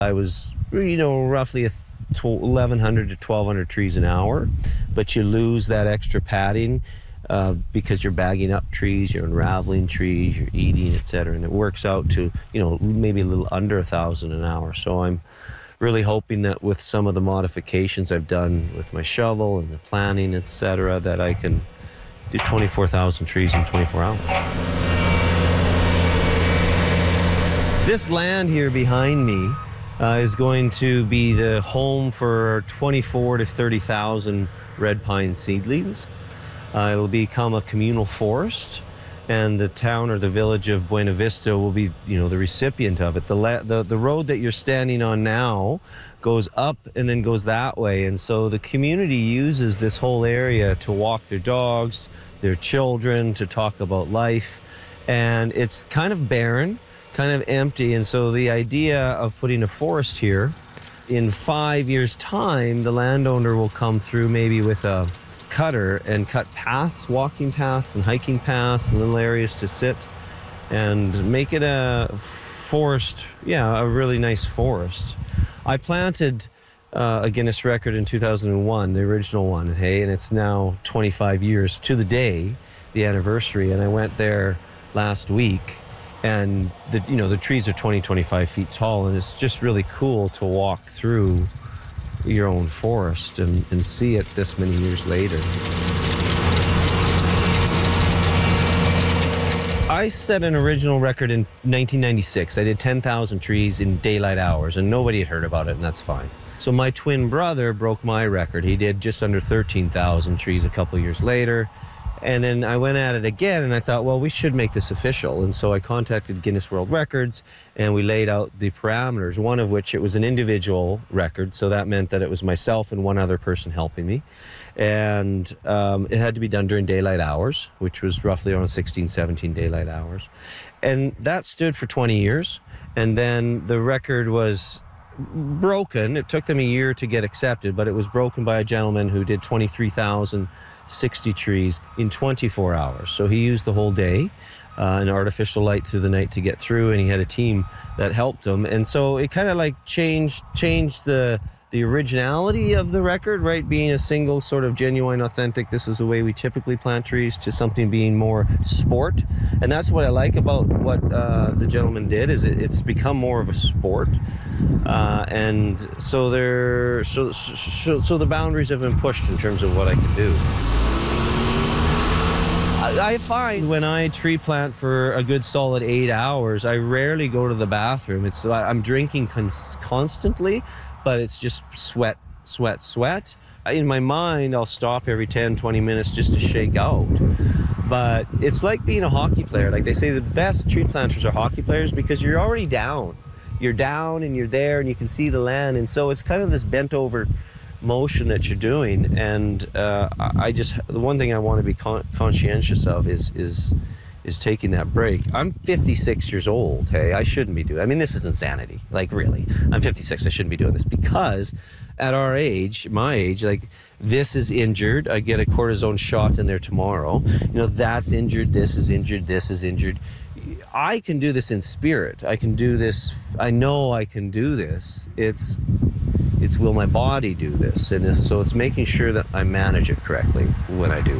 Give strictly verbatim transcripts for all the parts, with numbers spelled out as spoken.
I was, you know, roughly eleven hundred to twelve hundred trees an hour, but you lose that extra padding uh, because you're bagging up trees, you're unraveling trees, you're eating, et cetera, and it works out to, you know, maybe a little under a thousand an hour. So I'm really hoping that with some of the modifications I've done with my shovel and the planting, et cetera, that I can do twenty-four thousand trees in twenty-four hours. This land here behind me uh, is going to be the home for twenty-four to thirty thousand red pine seedlings. Uh, it'll become a communal forest, and the town or the village of Buena Vista will be, you know, the recipient of it. The, la- the the road that you're standing on now goes up and then goes that way, and so the community uses this whole area to walk their dogs, their children, to talk about life, and it's kind of barren, kind of empty, and so the idea of putting a forest here, in five years' time, the landowner will come through maybe with a cutter and cut paths, walking paths and hiking paths and little areas to sit and make it a forest, yeah, a really nice forest. I planted uh, a Guinness record in two thousand one, the original one, hey, and it's now twenty-five years to the day, the anniversary, and I went there last week, and the, you know, the trees are twenty, twenty-five feet tall, and it's just really cool to walk through your own forest and, and see it this many years later. I set an original record in nineteen ninety-six. I did ten thousand trees in daylight hours, and nobody had heard about it, and that's fine. So my twin brother broke my record. He did just under thirteen thousand trees a couple years later. And then I went at it again, and I thought, well, we should make this official. And so I contacted Guinness World Records, and we laid out the parameters, one of which it was an individual record. So that meant that it was myself and one other person helping me. And um, it had to be done during daylight hours, which was roughly around sixteen, seventeen daylight hours. And that stood for twenty years. And then the record was broken. It took them a year to get accepted, but it was broken by a gentleman who did twenty-three thousand sixty trees in twenty-four hours. So he used the whole day, uh, and artificial light through the night to get through, and he had a team that helped him. And so it kind of like changed changed the the originality of the record, right? Being a single sort of genuine, authentic, this is the way we typically plant trees, to something being more sport. And that's what I like about what uh, the gentleman did, is it, it's become more of a sport. Uh, and so there, so, so, so the boundaries have been pushed in terms of what I can do. I find when I tree plant for a good solid eight hours, I rarely go to the bathroom. It's I'm drinking cons- constantly, but it's just sweat, sweat, sweat. In my mind, I'll stop every ten, twenty minutes just to shake out. But it's like being a hockey player. Like they say, the best tree planters are hockey players because you're already down. You're down and you're there and you can see the land. And so it's kind of this bent over motion that you're doing. And uh, I just, the one thing I want to be con- conscientious of is, is, is taking that break. I'm fifty-six years old, hey, I shouldn't be doing, I mean, this is insanity, like really. I'm fifty-six, I shouldn't be doing this, because at our age, my age, like this is injured, I get a cortisone shot in there tomorrow, you know, that's injured, this is injured, this is injured. I can do this in spirit, I can do this, I know I can do this, it's, it's will my body do this, and so it's making sure that I manage it correctly when I do.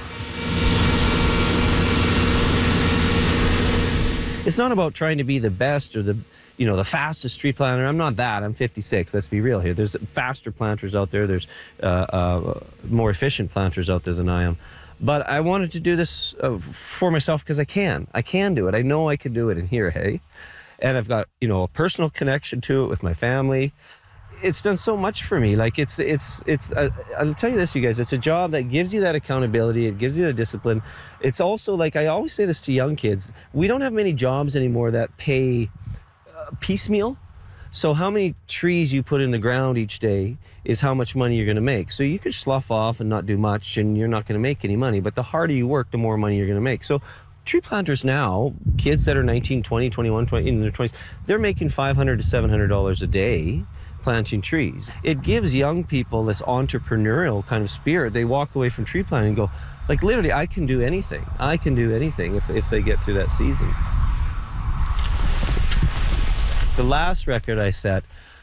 It's not about trying to be the best or the, you know, the fastest tree planter. I'm not that. I'm fifty-six. Let's be real here. There's faster planters out there. There's uh, uh, more efficient planters out there than I am. But I wanted to do this uh, for myself because I can. I can do it. I know I can do it in here, hey? And I've got, you know, a personal connection to it with my family. It's done so much for me. Like it's, it's, it's, uh, I'll tell you this, you guys, it's a job that gives you that accountability. It gives you the discipline. It's also like, I always say this to young kids, we don't have many jobs anymore that pay uh, piecemeal. So how many trees you put in the ground each day is how much money you're going to make. So you could slough off and not do much and you're not going to make any money, but the harder you work, the more money you're going to make. So tree planters now, kids that are nineteen, twenty, twenty-one, twenty, in their twenties, they're making five hundred to seven hundred dollars a day planting trees. It gives young people this entrepreneurial kind of spirit. They walk away from tree planting and go, like literally, I can do anything. I can do anything if, if they get through that season. The last record I set